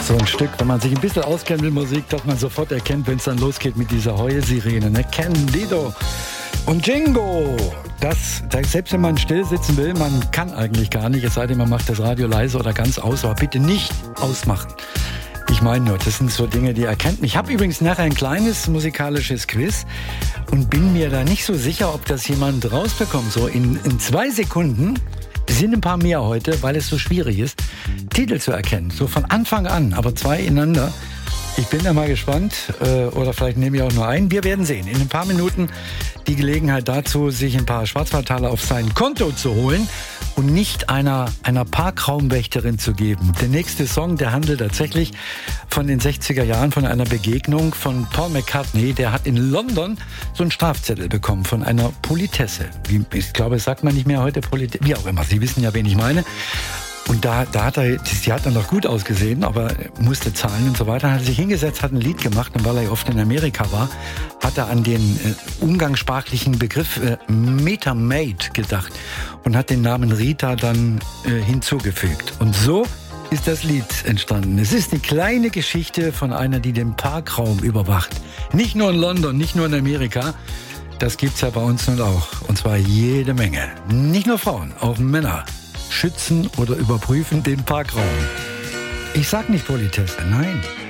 So ein Stück, wenn man sich ein bisschen auskennt mit Musik, dass man sofort erkennt, wenn es dann losgeht mit dieser Heulsirene. Ne? Candido und Jingo. Selbst wenn man still sitzen will, man kann eigentlich gar nicht, es sei denn, man macht das Radio leise oder ganz aus, aber bitte nicht ausmachen. Ich meine nur, das sind so Dinge, die erkennt man. Ich habe übrigens nachher ein kleines musikalisches Quiz und bin mir da nicht so sicher, ob das jemand rausbekommt. So in 2 Sekunden, es sind ein paar mehr heute, weil es so schwierig ist, Titel zu erkennen. So von Anfang an, aber 2 ineinander. Ich bin da mal gespannt, oder vielleicht nehme ich auch nur einen. Wir werden sehen. In ein paar Minuten die Gelegenheit dazu, sich ein paar Schwarzwaldtaler auf sein Konto zu holen und nicht einer Parkraumwächterin zu geben. Der nächste Song, der handelt tatsächlich von den 60er Jahren, von einer Begegnung von Paul McCartney. Der hat in London so einen Strafzettel bekommen von einer Politesse. Ich glaube, das sagt man nicht mehr heute, wie auch immer. Sie wissen ja, wen ich meine. Und sie hat dann noch gut ausgesehen, aber musste zahlen und so weiter. Dann hat er sich hingesetzt, hat ein Lied gemacht und weil er oft in Amerika war, hat er an den umgangssprachlichen Begriff Meta-Maid gedacht und hat den Namen Rita dann hinzugefügt. Und so ist das Lied entstanden. Es ist eine kleine Geschichte von einer, die den Parkraum überwacht. Nicht nur in London, nicht nur in Amerika. Das gibt's ja bei uns nun auch. Und zwar jede Menge. Nicht nur Frauen, auch Männer schützen oder überprüfen den Parkraum. Ich sag nicht Politesse, nein.